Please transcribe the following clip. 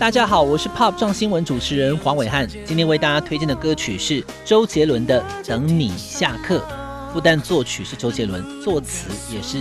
大家好，我是 Pop 撞新闻主持人黄伟汉，今天为大家推荐的歌曲是周杰伦的《等你下课》，不但作曲是周杰伦，作词也是